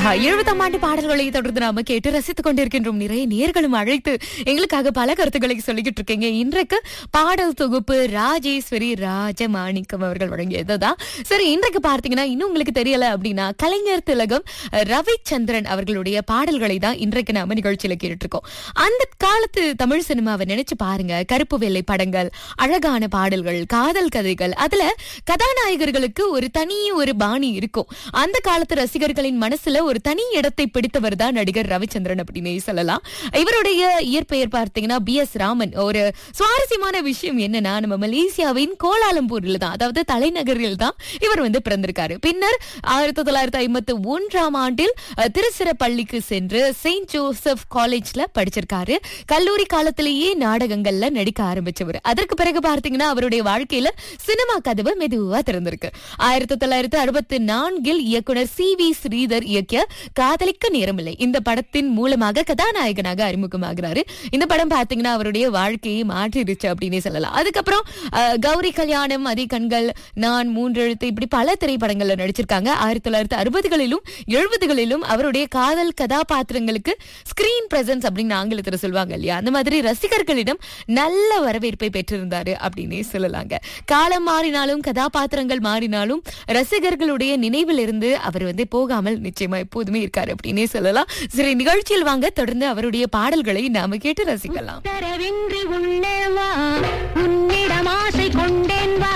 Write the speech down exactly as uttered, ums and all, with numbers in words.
ஆஹா, எழுபதாம் ஆண்டு பாடல்களை தொடர்ந்து நாம கேட்டு ரசித்துக் கொண்டிருக்கின்றோம். நிறைய நேர்களும் அழைத்து எங்களுக்காக பல கருத்துக்களை சொல்லிக்கிட்டு இருக்கீங்க. இன்றைக்கு பாடல் தொகுப்பு ராஜேஸ்வரி ராஜமாணிக்கம் அவர்கள் வழங்கியதுதான். சரி, இன்றைக்கு பார்த்தீங்கன்னா இன்னும் உங்களுக்கு தெரியல அப்படின்னா கலைஞர் திலகம் ரவிச்சந்திரன் அவர்களுடைய பாடல்களை தான் இன்றைக்கு நாம நிகழ்ச்சியில கேட்டுட்டு இருக்கோம். அந்த காலத்து தமிழ் சினிமாவை நினைச்சு பாருங்க. கருப்பு வெள்ளை படங்கள், அழகான பாடல்கள், காதல் கதைகள், அதுல கதாநாயகர்களுக்கு ஒரு தனி ஒரு பாணி இருக்கும். அந்த காலத்து ரசிகர்களின் மனசுல ஒரு தனி இடத்தை பிடித்தவர் தான் நடிகர் ரவிச்சந்திரன் அப்படின்னு சொல்லலாம். இவருடைய இயற்பெயர் பார்த்தீங்கன்னா பி எஸ் ராமன். ஒரு சுவாரஸ்யமான விஷயம் என்னன்னா, நம்ம மலேசியாவின் கோலாலம்பூர்ல தான், அதாவது தலைநகரில் தான் இவர் வந்து பிறந்திருக்காரு. பின்னர் ஆயிரத்தி தொள்ளாயிரத்தி ஐம்பத்தி ஒன்றாம் ஆண்டில் திருச்சிராப்பள்ளிக்கு சென்று செயின்ட் ஜோசப் காலேஜ்ல படிச்சிருக்காரு. கல்லூரி காலத்திலேயே நாடகங்கள்ல நடிக்க ஆரம்பிச்சவர். அதற்கு பிறகு பார்த்தீங்கன்னா அவருடைய வாழ்க்கையில சினிமா கதவு மெதுவா திறந்திருக்கு. ஆயிரத்தி தொள்ளாயிரத்தி அறுபத்தி நான்கில் இயக்குனர் சி வி ஸ்ரீதர் இயக்கிய காதலிக்க நேரமில்லை இந்த படத்தின் மூலமாக கதாநாயகனாக அறிமுகமாகிறாரு. இந்த படம் பாத்தீங்கன்னா அவருடைய வாழ்க்கையை மாற்றிருச்சு அப்படின்னு சொல்லலாம். அதுக்கப்புறம் கௌரி கல்யாணம், அதே கண்கள், நான், மூன்றெழுத்து, இப்படி பல திரைப்படங்கள்ல நடிச்சிருக்காங்க. ஆயிரத்தி தொள்ளாயிரத்தி அறுபதுகளிலும் எழுபதுகளிலும் அவருடைய காதல் கதாபாத்திரங்களுக்கு ஸ்கிரீன் பிரசன்ஸ் அப்படின்னு ஆங்கிலத்தில் சொல்லுவாங்க இல்லையா, அந்த மாதிரி ரசிகர்களிடம் நல்ல வரவேற்பை பெற்றிருந்தாரு அப்படின்னே சொல்லலாங்க. காலம் மாறினாலும் கதாபாத்திரங்கள் மாறினாலும் ரசிகர்களுடைய நினைவில் இருந்து அவர் வந்து போகாமல் நிச்சயமா எப்போதுமே இருக்காரு அப்படின்னே சொல்லலாம். சரி, நிகழ்ச்சியில் வாங்க, தொடர்ந்து அவருடைய பாடல்களை நாம கேட்டு ரசிக்கலாம்.